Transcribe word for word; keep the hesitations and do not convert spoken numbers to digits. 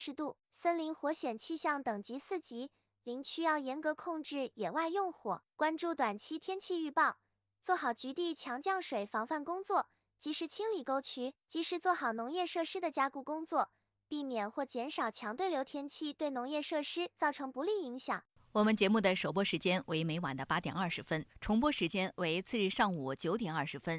适度，森林火险气象等级四级，林区要严格控制野外用火，关注短期天气预报，做好局地强降水防范工作，及时清理沟渠，及时做好农业设施的加固工作，避免或减少强对流天气对农业设施造成不利影响。 我们节目的首播时间为每晚的八点二十分，重播时间为次日上午九点二十分。